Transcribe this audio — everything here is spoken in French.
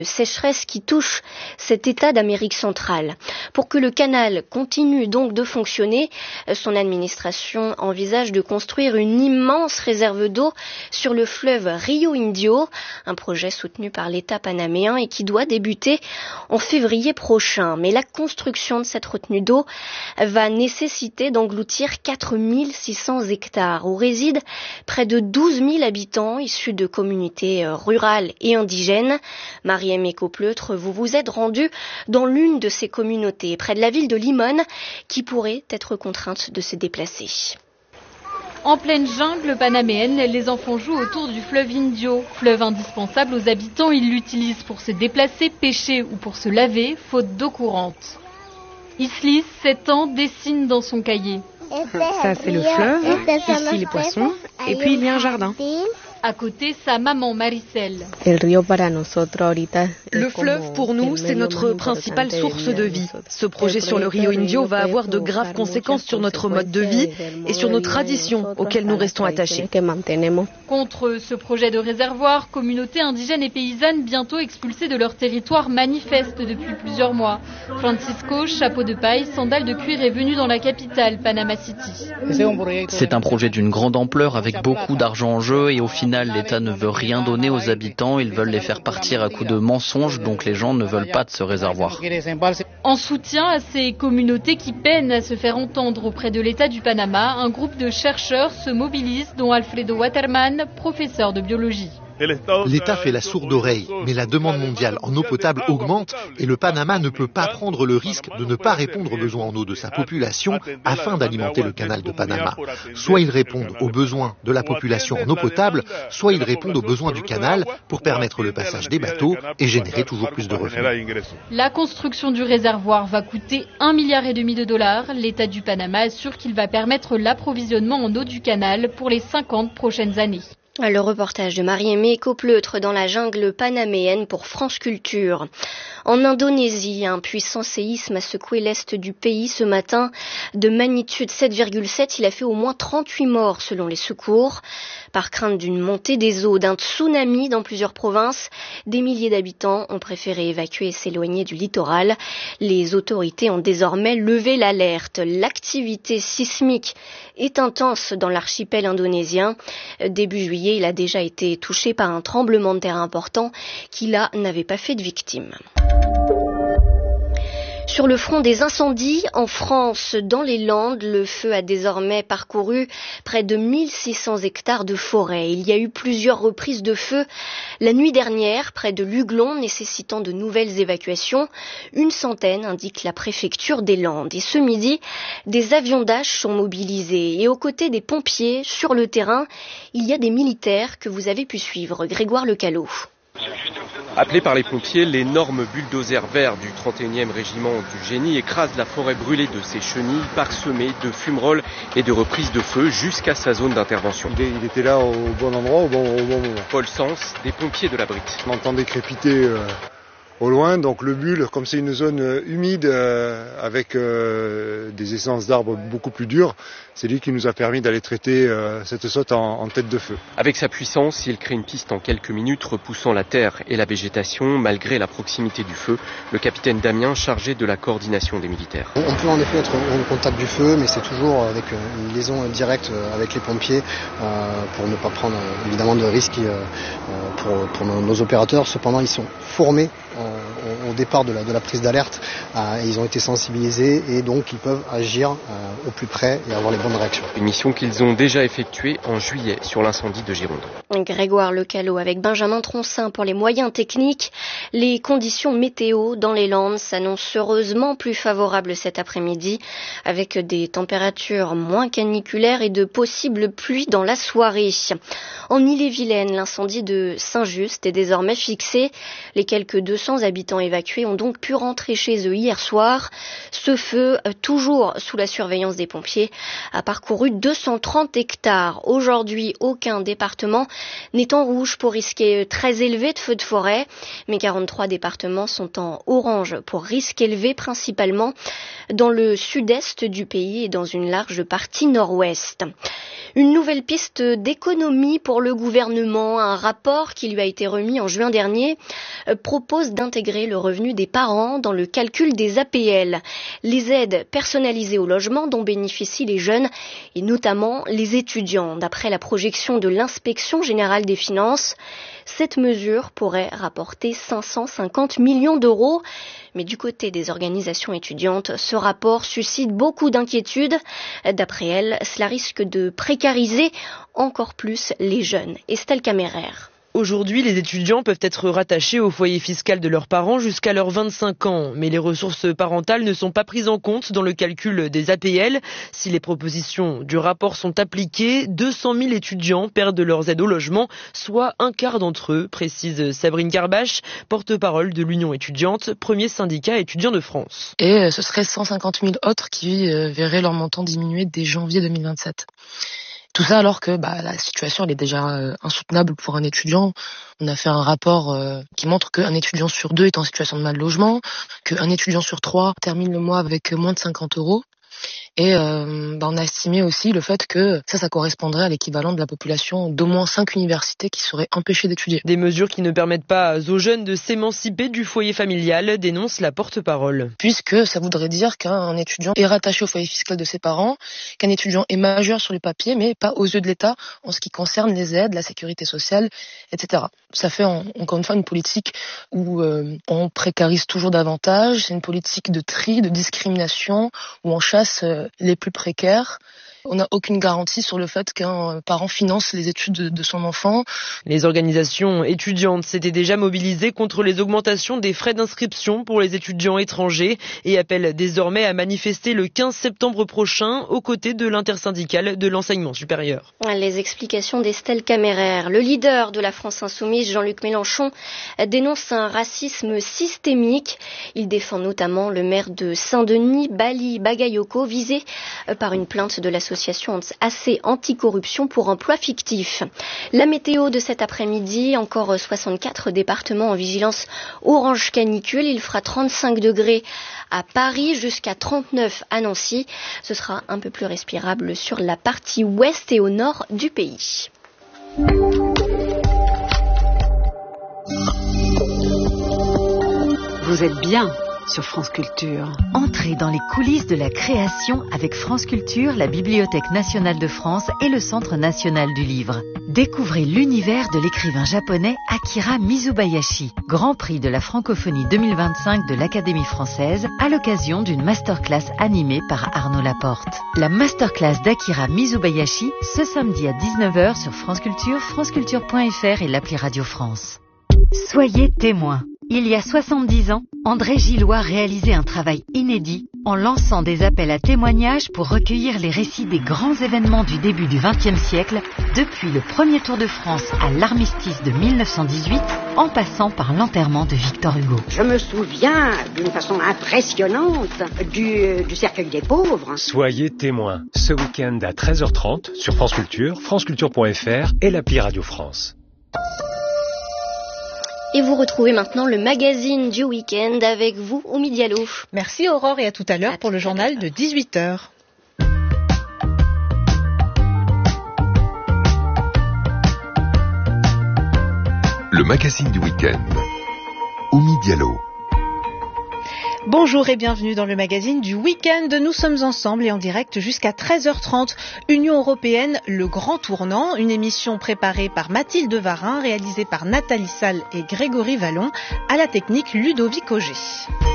sécheresse qui touche cet État d'Amérique centrale. Pour que le canal continue donc de fonctionner, son administration envisage de construire une immense réserve d'eau sur le fleuve Rio Indio, un projet soutenu par l'État panaméen et qui doit débuter en février prochain. Mais la construction de cette retenue d'eau va nécessiter d'engloutir 4600 hectares où résident près de 12 000 habitants issus de communautés rurales et indigènes. Marie-Aimée Coppleutre, vous vous êtes rendue dans l'une de ces communautés, près de la ville de Limón, qui pourrait être contrainte de se déplacer. En pleine jungle panaméenne, les enfants jouent autour du fleuve Indio, fleuve indispensable aux habitants. Ils l'utilisent pour se déplacer, pêcher ou pour se laver, faute d'eau courante. Islis, 7 ans, dessine dans son cahier. Ça, c'est le fleuve, ici les poissons, et puis il y a un jardin. À côté, sa maman Maricel. Le fleuve, pour nous, c'est notre principale source de vie. Ce projet sur le Rio Indio va avoir de graves conséquences sur notre mode de vie et sur nos traditions auxquelles nous restons attachés. Contre ce projet de réservoir, communautés indigènes et paysannes bientôt expulsées de leur territoire manifestent depuis plusieurs mois. Francisco, chapeau de paille, sandales de cuir est venu dans la capitale, Panama City. C'est un projet d'une grande ampleur avec beaucoup d'argent en jeu et au final, l'État ne veut rien donner aux habitants, ils veulent les faire partir à coups de mensonges, donc les gens ne veulent pas de ce réservoir. En soutien à ces communautés qui peinent à se faire entendre auprès de l'État du Panama, un groupe de chercheurs se mobilise, dont Alfredo Waterman, professeur de biologie. L'État fait la sourde oreille, mais la demande mondiale en eau potable augmente et le Panama ne peut pas prendre le risque de ne pas répondre aux besoins en eau de sa population afin d'alimenter le canal de Panama. Soit ils répondent aux besoins de la population en eau potable, soit ils répondent aux besoins du canal pour permettre le passage des bateaux et générer toujours plus de revenus. La construction du réservoir va coûter 1,5 milliard de dollars. L'État du Panama assure qu'il va permettre l'approvisionnement en eau du canal pour les 50 prochaines années. Le reportage de Marie-Aimée Coppleutre dans la jungle panaméenne pour France Culture. En Indonésie, un puissant séisme a secoué l'est du pays ce matin. De magnitude 7,7, il a fait au moins 38 morts selon les secours. Par crainte d'une montée des eaux, d'un tsunami dans plusieurs provinces, des milliers d'habitants ont préféré évacuer et s'éloigner du littoral. Les autorités ont désormais levé l'alerte. L'activité sismique est intense dans l'archipel indonésien. Début juillet, il a déjà été touché par un tremblement de terre important qui, là, n'avait pas fait de victimes. Sur le front des incendies, en France, dans les Landes, le feu a désormais parcouru près de 1600 hectares de forêt. Il y a eu plusieurs reprises de feu la nuit dernière, près de Luglon, nécessitant de nouvelles évacuations. Une centaine, indique la préfecture des Landes. Et ce midi, des avions Dash sont mobilisés. Et aux côtés des pompiers, sur le terrain, il y a des militaires que vous avez pu suivre. Grégoire Lecalot. Appelé par les pompiers, l'énorme bulldozer vert du 31e régiment du génie écrase la forêt brûlée de ses chenilles, parsemée de fumerolles et de reprises de feu jusqu'à sa zone d'intervention. Il était là au bon endroit, au bon moment. Paul Sens, des pompiers de la Brite. On entendait crépiter au loin, donc le bulle, comme c'est une zone humide avec des essences d'arbres beaucoup plus dures, c'est lui qui nous a permis d'aller traiter cette saute en tête de feu. Avec sa puissance, il crée une piste en quelques minutes, repoussant la terre et la végétation. Malgré la proximité du feu, le capitaine Damien, chargé de la coordination des militaires. On peut en effet être au contact du feu, mais c'est toujours avec une liaison directe avec les pompiers pour ne pas prendre évidemment de risques pour nos opérateurs. Cependant, ils sont formés au départ de la prise d'alerte. Ils ont été sensibilisés et donc ils peuvent agir au plus près et avoir les bonnes réactions. Une mission qu'ils ont déjà effectuée en juillet sur l'incendie de Gironde. Grégoire Lecalot avec Benjamin Troncin pour les moyens techniques. Les conditions météo dans les Landes s'annoncent heureusement plus favorables cet après-midi avec des températures moins caniculaires et de possibles pluies dans la soirée. En Ille-et-Vilaine, l'incendie de Saint-Just est désormais fixé. Les quelques 200 habitants évacués évacués ont donc pu rentrer chez eux hier soir. Ce feu, toujours sous la surveillance des pompiers, a parcouru 230 hectares. Aujourd'hui, aucun département n'est en rouge pour risque très élevé de feux de forêt, mais 43 départements sont en orange pour risque élevé, principalement dans le sud-est du pays et dans une large partie nord-ouest. Une nouvelle piste d'économie pour le gouvernement. Un rapport qui lui a été remis en juin dernier propose d'intégrer le revenu des parents dans le calcul des APL. Les aides personnalisées au logement dont bénéficient les jeunes et notamment les étudiants. D'après la projection de l'Inspection générale des finances, cette mesure pourrait rapporter 550 millions d'euros. Mais du côté des organisations étudiantes, ce rapport suscite beaucoup d'inquiétudes. D'après elles, cela risque de précariser encore plus les jeunes. Estelle Camérer. Aujourd'hui, les étudiants peuvent être rattachés au foyer fiscal de leurs parents jusqu'à leurs 25 ans. Mais les ressources parentales ne sont pas prises en compte dans le calcul des APL. Si les propositions du rapport sont appliquées, 200 000 étudiants perdent leurs aides au logement, soit un quart d'entre eux, précise Sabrine Garbache, porte-parole de l'Union étudiante, premier syndicat étudiant de France. Et ce serait 150 000 autres qui verraient leur montant diminuer dès janvier 2027. Tout ça alors que la situation elle est déjà insoutenable pour un étudiant. On a fait un rapport qui montre qu'un étudiant sur 2 est en situation de mal logement, qu'un étudiant sur 3 termine le mois avec moins de 50 €. Et on a estimé aussi le fait que ça correspondrait à l'équivalent de la population d'au moins 5 universités qui seraient empêchées d'étudier. Des mesures qui ne permettent pas aux jeunes de s'émanciper du foyer familial, dénonce la porte-parole. Puisque ça voudrait dire qu'un étudiant est rattaché au foyer fiscal de ses parents, qu'un étudiant est majeur sur les papiers, mais pas aux yeux de l'État en ce qui concerne les aides, la sécurité sociale, etc. Ça fait encore une fois une politique où on précarise toujours davantage. C'est une politique de tri, de discrimination, où on chasse les plus précaires. On n'a aucune garantie sur le fait qu'un parent finance les études de son enfant. Les organisations étudiantes s'étaient déjà mobilisées contre les augmentations des frais d'inscription pour les étudiants étrangers et appellent désormais à manifester le 15 septembre prochain aux côtés de l'intersyndicale de l'enseignement supérieur. Les explications d'Estelle Camérer. Le leader de la France Insoumise, Jean-Luc Mélenchon, dénonce un racisme systémique. Il défend notamment le maire de Saint-Denis, Bali Bagayoko, visé par une plainte de l'association assez anticorruption pour emploi fictif. La météo de cet après-midi, encore 64 départements en vigilance orange canicule. Il fera 35 degrés à Paris jusqu'à 39 à Nancy. Ce sera un peu plus respirable sur la partie ouest et au nord du pays. Vous êtes bien sur France Culture. Entrez dans les coulisses de la création avec France Culture, la Bibliothèque nationale de France et le Centre national du livre. Découvrez l'univers de l'écrivain japonais Akira Mizubayashi, Grand Prix de la francophonie 2025 de l'Académie française, à l'occasion d'une masterclass animée par Arnaud Laporte. La masterclass d'Akira Mizubayashi, ce samedi à 19h sur France Culture, franceculture.fr et l'appli Radio France. Soyez témoins. Il y a 70 ans, André Gillois réalisait un travail inédit en lançant des appels à témoignages pour recueillir les récits des grands événements du début du XXe siècle, depuis le premier Tour de France à l'armistice de 1918, en passant par l'enterrement de Victor Hugo. Je me souviens d'une façon impressionnante du cercueil des pauvres. Soyez témoins, ce week-end à 13h30 sur France Culture, franceculture.fr et l'appli Radio France. Et vous retrouvez maintenant le magazine du week-end avec vous, Oumi Diallo. Merci Aurore et à tout à l'heure pour le journal de 18h. Le magazine du week-end. Oumi Diallo. Bonjour et bienvenue dans le magazine du week-end. Nous sommes ensemble et en direct jusqu'à 13h30. Union européenne, le grand tournant, une émission préparée par Mathilde Varin, réalisée par Nathalie Salle et Grégory Vallon, à la technique Ludovic Auger.